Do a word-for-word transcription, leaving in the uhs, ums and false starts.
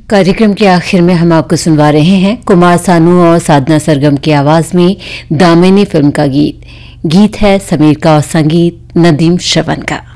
कार्यक्रम के आखिर में हम आपको सुनवा रहे हैं कुमार सानू और साधना सरगम की आवाज में दामिनी फिल्म का गीत। गीत है समीर का और संगीत नदीम श्रवण का।